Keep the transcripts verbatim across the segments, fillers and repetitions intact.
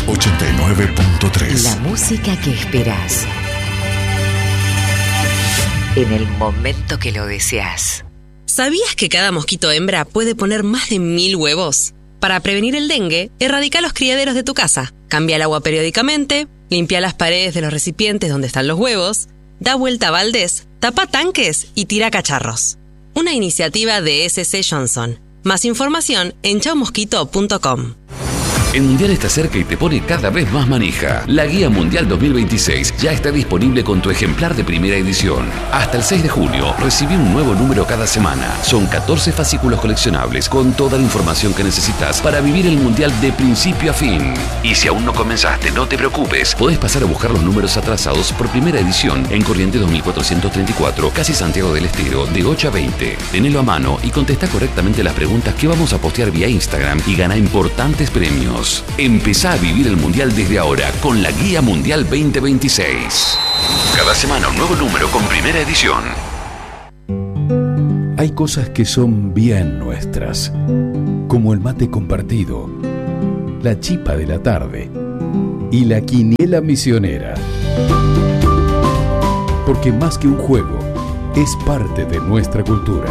ochenta y nueve punto tres. La música que esperás en el momento que lo deseas. ¿Sabías que cada mosquito hembra puede poner más de mil huevos? Para prevenir el dengue, erradica los criaderos de tu casa. Cambia el agua periódicamente, limpia las paredes de los recipientes donde están los huevos, da vuelta a baldes, tapa tanques y tira cacharros. Una iniciativa de S C Johnson. Más información en chau mosquito punto com. El Mundial está cerca y te pone cada vez más manija. La Guía Mundial dos mil veintiséis ya está disponible con tu ejemplar de primera edición. Hasta el seis de junio, recibí un nuevo número cada semana. Son catorce fascículos coleccionables con toda la información que necesitas para vivir el Mundial de principio a fin. Y si aún no comenzaste, no te preocupes. Podés pasar a buscar los números atrasados por primera edición en Corrientes dos mil cuatrocientos treinta y cuatro, casi Santiago del Estero, de ocho a veinte. Tenelo a mano y contesta correctamente las preguntas que vamos a postear vía Instagram y gana importantes premios. Empezá a vivir el Mundial desde ahora con la Guía Mundial veinte veintiséis. Cada semana un nuevo número con primera edición. Hay cosas que son bien nuestras, como el mate compartido, la chipa de la tarde y la quiniela misionera. Porque más que un juego, es parte de nuestra cultura.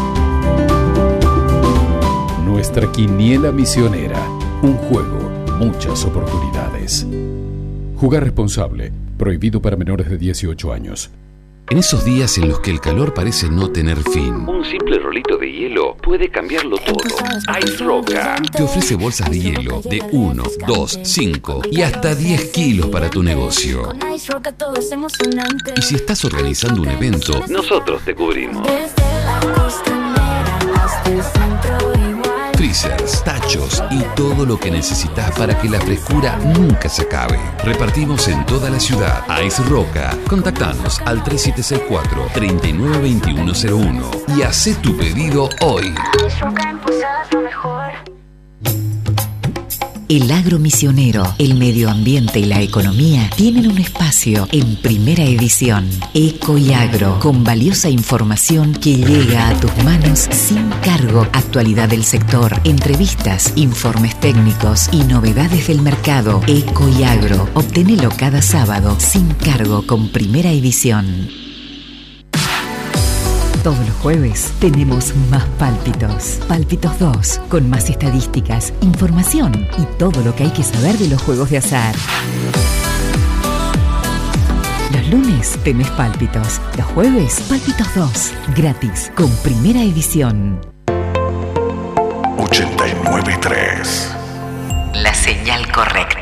Nuestra quiniela misionera. Un juego, muchas oportunidades. Jugar responsable. Prohibido para menores de dieciocho años. En esos días en los que el calor parece no tener fin, un simple rolito de hielo puede cambiarlo todo. Ice Roca te ofrece bolsas de hielo de uno, dos, cinco y hasta diez kilos para tu negocio. Y si estás organizando un evento, nosotros te cubrimos. Freezers, tachos y todo lo que necesitas para que la frescura nunca se acabe. Repartimos en toda la ciudad. Ice Roca. Contactanos al tres siete seis cuatro, tres nueve dos uno cero uno y haz tu pedido hoy. El agro misionero, el medio ambiente y la economía tienen un espacio en primera edición. Eco y Agro, con valiosa información que llega a tus manos sin cargo. Actualidad del sector, entrevistas, informes técnicos y novedades del mercado. Eco y Agro, obtenelo cada sábado sin cargo con primera edición. Todos los jueves tenemos más Pálpitos. Pálpitos dos, con más estadísticas, información y todo lo que hay que saber de los juegos de azar. Los lunes tenés Pálpitos. Los jueves, Pálpitos dos, gratis, con primera edición. ochenta y nueve punto tres. La señal correcta.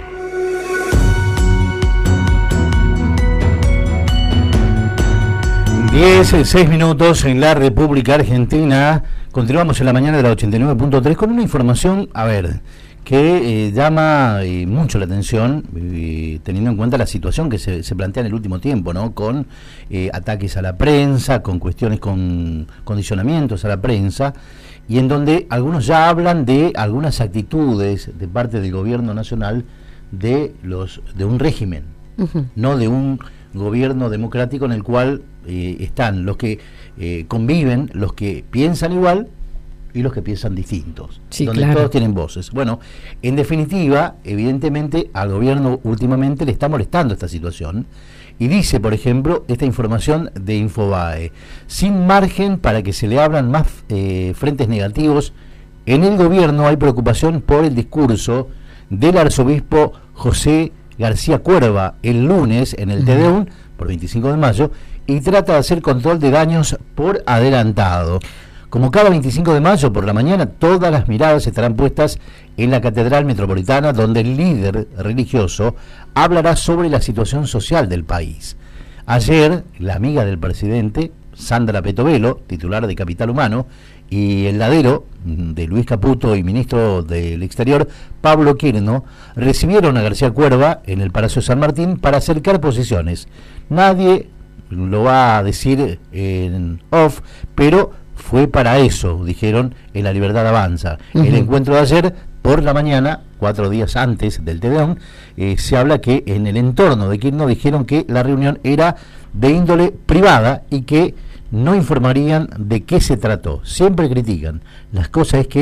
diez, seis minutos en la República Argentina. Continuamos en la mañana de la ochenta y nueve punto tres con una información, a ver, que eh, llama eh, mucho la atención, eh, teniendo en cuenta la situación que se, se plantea en el último tiempo, ¿no? Con eh, ataques a la prensa, con cuestiones con condicionamientos a la prensa, y en donde algunos ya hablan de algunas actitudes de parte del gobierno nacional de los de un régimen, uh-huh. no de un gobierno democrático en el cual eh, están los que eh, conviven, los que piensan igual y los que piensan distintos, sí, donde claro. todos tienen voces. Bueno, en definitiva, evidentemente al gobierno últimamente le está molestando esta situación y dice, por ejemplo, esta información de Infobae: sin margen para que se le abran más eh, frentes negativos, en el gobierno hay preocupación por el discurso del arzobispo José García Cuerva el lunes en el uh-huh. T D U N por veinticinco de mayo y trata de hacer control de daños por adelantado. Como cada veinticinco de mayo por la mañana, todas las miradas estarán puestas en la Catedral Metropolitana, donde el líder religioso hablará sobre la situación social del país. Ayer, la amiga del presidente, Sandra Petovelo, titular de Capital Humano, y el ladero de Luis Caputo y ministro del Exterior, Pablo Quirno, recibieron a García Cuerva en el Palacio San Martín para acercar posiciones. Nadie lo va a decir en off, pero fue para eso, dijeron, en La Libertad Avanza. Uh-huh. El encuentro de ayer, por la mañana, cuatro días antes del T D U N, eh, se habla que en el entorno de Quirno dijeron que la reunión era de índole privada y que no informarían de qué se trató. Siempre critican. Las cosas es que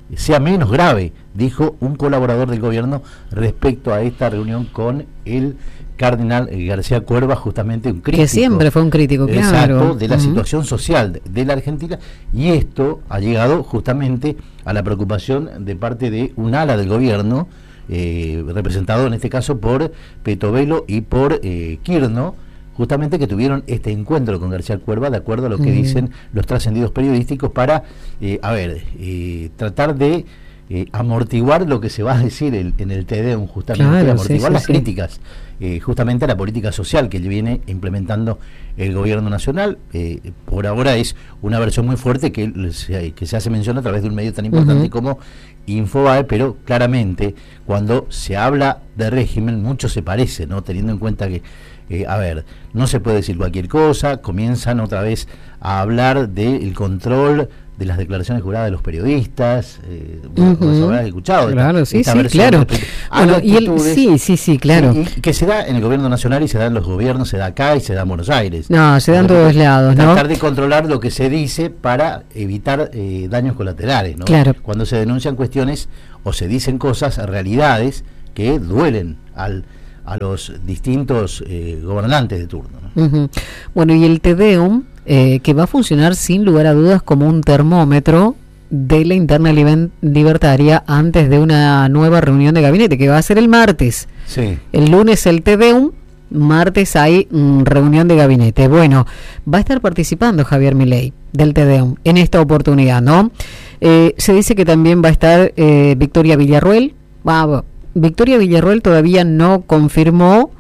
sea menos grave, dijo un colaborador del gobierno respecto a esta reunión con el cardenal García Cuerva, justamente un crítico. Que siempre fue un crítico, claro. Exacto, de la uh-huh. situación social de, de la Argentina, y esto ha llegado justamente a la preocupación de parte de un ala del gobierno, eh, representado en este caso por Petovelo y por eh, Kirno, justamente que tuvieron este encuentro con García Cuerva, de acuerdo a lo que uh-huh. dicen los trascendidos periodísticos, para, eh, a ver, eh, tratar de eh, amortiguar lo que se va a decir el, en el Te Deum, justamente, claro, amortiguar sí, las sí, críticas, sí. Eh, justamente a la política social que viene implementando el gobierno nacional. Eh, por ahora es una versión muy fuerte que se, que se hace mención a través de un medio tan importante uh-huh. como Infobae, pero claramente cuando se habla de régimen mucho se parece, ¿no? Teniendo en cuenta que Eh, a ver, no se puede decir cualquier cosa, comienzan otra vez a hablar del control de las declaraciones juradas de los periodistas, eh, uh-huh. vos habrás escuchado. Claro, esta, sí, esta sí, claro. Bueno, y el, sí, sí, sí, claro. Y, y que se da en el gobierno nacional y se da en los gobiernos, se da acá y se da en Buenos Aires. No, se da en todos lados, ¿no? Tratar de controlar lo que se dice para evitar eh, daños colaterales, ¿no? Claro. Cuando se denuncian cuestiones o se dicen cosas, realidades que duelen al a los distintos eh, gobernantes de turno, ¿no? Uh-huh. Bueno, y el Te Deum, eh, que va a funcionar sin lugar a dudas como un termómetro de la interna liber- libertaria antes de una nueva reunión de gabinete, que va a ser el martes. Sí. El lunes el Te Deum, martes hay mm, reunión de gabinete. Bueno, va a estar participando Javier Milei del Te Deum en esta oportunidad, ¿no? Eh, se dice que también va a estar eh, Victoria Villarruel. Va, Victoria Villarruel todavía no confirmó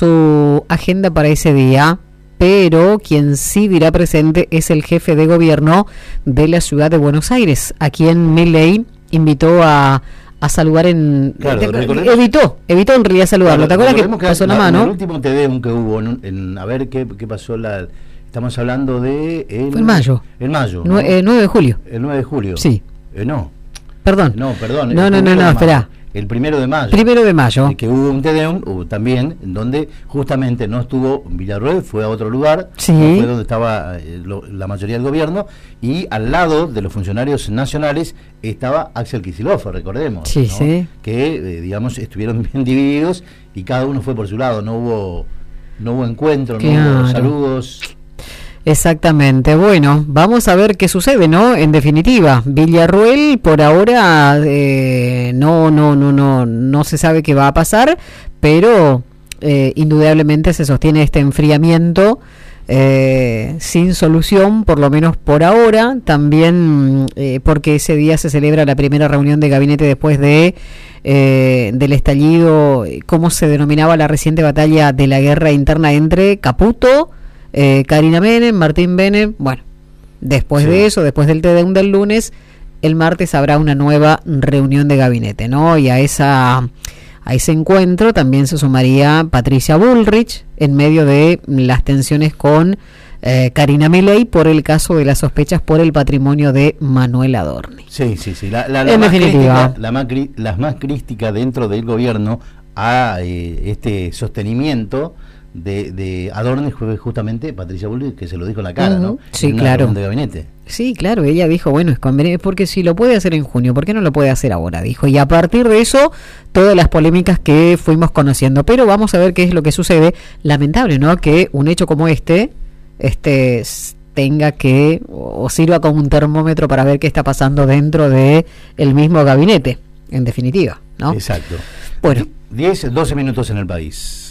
su agenda para ese día, pero quien sí dirá presente es el jefe de gobierno de la ciudad de Buenos Aires, a quien Milei invitó a, a saludar en... Claro, te, evitó, evitó en realidad saludarlo. Claro, ¿te acuerdas que pasó la, la mano? El último Te Deum que hubo, en, en, a ver qué, qué pasó, la estamos hablando de... El, Fue en mayo. En mayo, ¿no? Eh, nueve de julio. El nueve de julio. Sí. Eh, no. Perdón. No, perdón. No, no, no, no, espera. El primero de mayo. Primero de mayo. Que hubo un Te Deum hubo también, donde justamente no estuvo Villarruel, fue a otro lugar, sí. no fue donde estaba eh, lo, la mayoría del gobierno, y al lado de los funcionarios nacionales estaba Axel Kicillof, recordemos, sí, ¿no? sí. que eh, digamos estuvieron bien divididos y cada uno fue por su lado, no hubo, no hubo encuentro, claro. no hubo saludos. Exactamente, bueno, vamos a ver qué sucede, ¿no? En definitiva, Villarruel por ahora eh, no, no, no, no, no se sabe qué va a pasar, pero eh, indudablemente se sostiene este enfriamiento eh, sin solución, por lo menos por ahora, también eh, porque ese día se celebra la primera reunión de gabinete después de eh, del estallido, ¿cómo se denominaba la reciente batalla de la guerra interna entre Caputo, Eh, Karina Menem, Martín Menem? Bueno, después sí. de eso, después del Te Deum del lunes, el martes habrá una nueva reunión de gabinete, ¿no? Y a esa a ese encuentro también se sumaría Patricia Bullrich en medio de las tensiones con eh, Karina Milei por el caso de las sospechas por el patrimonio de Manuel Adorni. Sí, sí, sí. La, la, la en más definitiva, crítica, la más cri- las más crítica dentro del gobierno a eh, este sostenimiento de, de Adorni fue justamente Patricia Bullrich, que se lo dijo en la cara, uh-huh. ¿no? Sí, en una claro. de gabinete. Sí, claro, ella dijo, bueno, es conveniente, porque si lo puede hacer en junio, ¿por qué no lo puede hacer ahora? Dijo, y a partir de eso, todas las polémicas que fuimos conociendo. Pero vamos a ver qué es lo que sucede. Lamentable, ¿no? Que un hecho como este, este tenga que, o sirva como un termómetro para ver qué está pasando dentro de el mismo gabinete, en definitiva, ¿no? Exacto. Bueno. diez, doce minutos en el país.